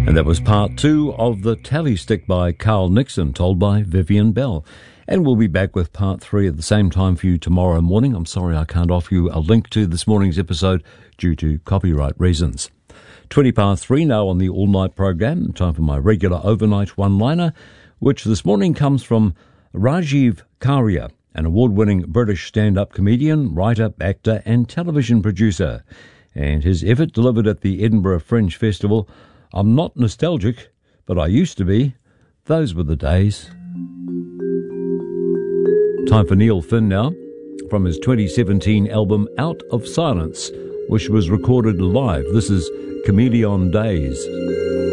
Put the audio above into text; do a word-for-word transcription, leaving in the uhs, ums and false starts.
And that was part two of The Tally Stick by Carl Nixon, told by Vivian Bell. And we'll be back with part three at the same time for you tomorrow morning. I'm sorry I can't offer you a link to this morning's episode due to copyright reasons. twenty past three now on the all-night program. Time for my regular overnight one-liner, which this morning comes from Rajiv Karia, an award-winning British stand-up comedian, writer, actor and television producer. And his effort delivered at the Edinburgh Fringe Festival: "I'm not nostalgic, but I used to be. Those were the days." Time for Neil Finn now, from his twenty seventeen album Out of Silence, which was recorded live. This is Chameleon Days.